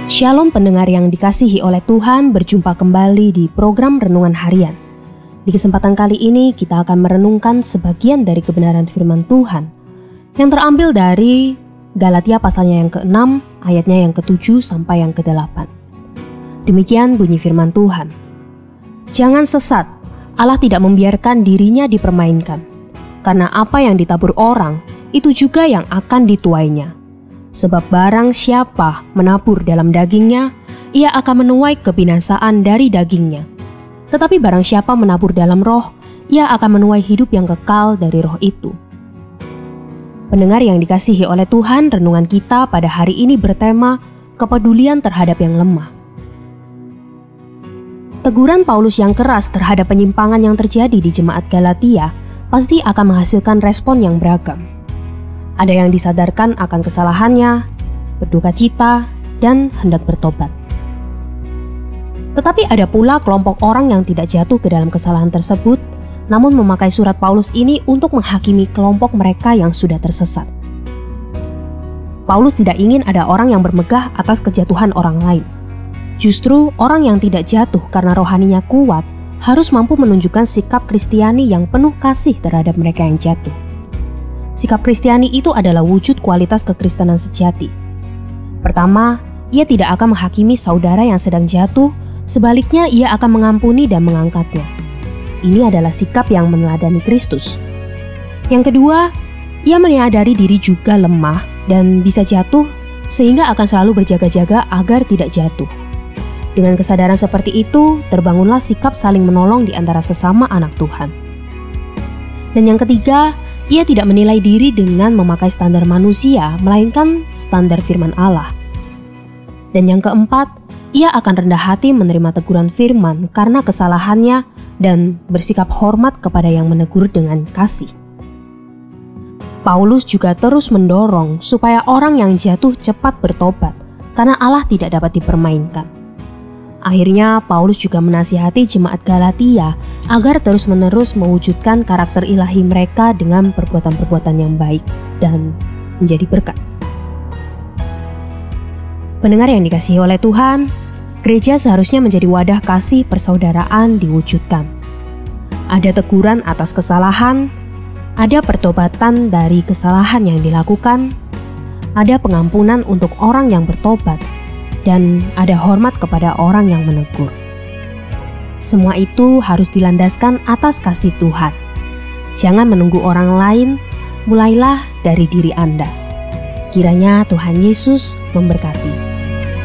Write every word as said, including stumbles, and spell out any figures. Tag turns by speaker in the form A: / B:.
A: Shalom pendengar yang dikasihi oleh Tuhan, berjumpa kembali di program Renungan Harian. Di kesempatan kali ini kita akan merenungkan sebagian dari kebenaran firman Tuhan yang terambil dari Galatia pasalnya yang keenam, ayatnya yang ketujuh sampai yang kedelapan. Demikian bunyi firman Tuhan. Jangan sesat, Allah tidak membiarkan dirinya dipermainkan, karena apa yang ditabur orang, itu juga yang akan dituainya. Sebab barang siapa menabur dalam dagingnya, ia akan menuai kebinasaan dari dagingnya. Tetapi barang siapa menabur dalam roh, ia akan menuai hidup yang kekal dari roh itu. Pendengar yang dikasihi oleh Tuhan, renungan kita pada hari ini bertema kepedulian terhadap yang lemah. Teguran Paulus yang keras terhadap penyimpangan yang terjadi di jemaat Galatia pasti akan menghasilkan respon yang beragam. Ada yang disadarkan akan kesalahannya, berduka cita, dan hendak bertobat. Tetapi ada pula kelompok orang yang tidak jatuh ke dalam kesalahan tersebut, namun memakai surat Paulus ini untuk menghakimi kelompok mereka yang sudah tersesat. Paulus tidak ingin ada orang yang bermegah atas kejatuhan orang lain. Justru orang yang tidak jatuh karena rohaninya kuat harus mampu menunjukkan sikap Kristiani yang penuh kasih terhadap mereka yang jatuh. Sikap Kristiani itu adalah wujud kualitas kekristenan sejati. Pertama, ia tidak akan menghakimi saudara yang sedang jatuh, sebaliknya ia akan mengampuni dan mengangkatnya. Ini adalah sikap yang meneladani Kristus. Yang kedua, ia menyadari diri juga lemah dan bisa jatuh, sehingga akan selalu berjaga-jaga agar tidak jatuh. Dengan kesadaran seperti itu, terbangunlah sikap saling menolong di antara sesama anak Tuhan. Dan yang ketiga, ia tidak menilai diri dengan memakai standar manusia, melainkan standar firman Allah. Dan yang keempat, ia akan rendah hati menerima teguran firman karena kesalahannya dan bersikap hormat kepada yang menegur dengan kasih. Paulus juga terus mendorong supaya orang yang jatuh cepat bertobat, karena Allah tidak dapat dipermainkan. Akhirnya, Paulus juga menasihati jemaat Galatia agar terus-menerus mewujudkan karakter ilahi mereka dengan perbuatan-perbuatan yang baik dan menjadi berkat. Pendengar yang dikasihi oleh Tuhan, gereja seharusnya menjadi wadah kasih persaudaraan diwujudkan. Ada teguran atas kesalahan, ada pertobatan dari kesalahan yang dilakukan, ada pengampunan untuk orang yang bertobat, dan ada hormat kepada orang yang menegur. Semua itu harus dilandaskan atas kasih Tuhan. Jangan menunggu orang lain, mulailah dari diri Anda. Kiranya Tuhan Yesus memberkati.